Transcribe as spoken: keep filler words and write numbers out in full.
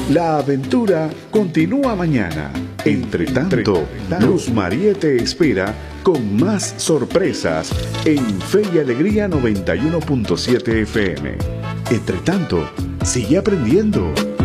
La aventura continúa mañana. Entre tanto, Luz María te espera con más sorpresas en Fe y Alegría noventa y uno punto siete F M. Entre tanto, sigue aprendiendo.